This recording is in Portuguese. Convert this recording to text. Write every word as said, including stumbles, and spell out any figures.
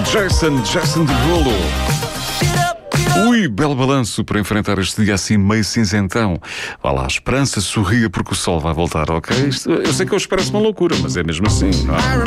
Jason, Jason Derulo. Ui, belo balanço para enfrentar este dia assim meio cinzentão. Vá lá, esperança, sorria porque o sol vai voltar, ok? Isto, eu sei que hoje parece uma loucura, mas é mesmo assim, não é?